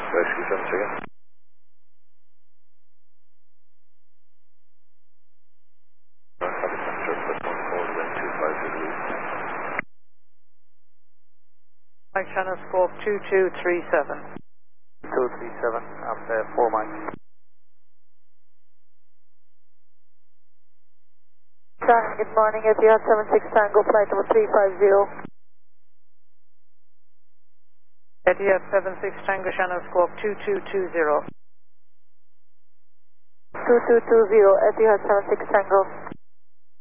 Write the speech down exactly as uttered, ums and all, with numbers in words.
Rescue seven again. Mike Channel Scope two two three seven. two three seven, I'm there, four Mike. Good morning, Etihad seven six Tango, flight number three five zero. Etihad seven six Tango Channel Scope two two two zero. two two two zero, Etihad seven six Tango.